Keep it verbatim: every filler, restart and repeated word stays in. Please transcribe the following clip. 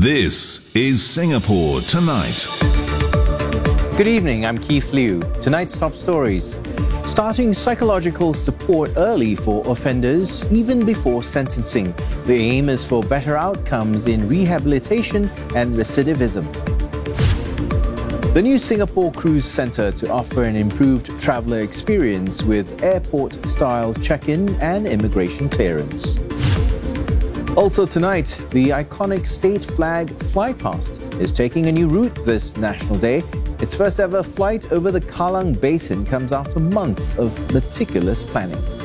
This is Singapore Tonight. Good evening, I'm Keith Liu. Tonight's top stories. Starting psychological support early for offenders, even before sentencing. The aim is for better outcomes in rehabilitation and recidivism. The new Singapore Cruise Centre to offer an improved traveller experience with airport-style check-in and immigration clearance. Also tonight, the iconic state flag Flypast is taking a new route this National Day. Its first ever flight over the Kallang Basin comes after months of meticulous planning.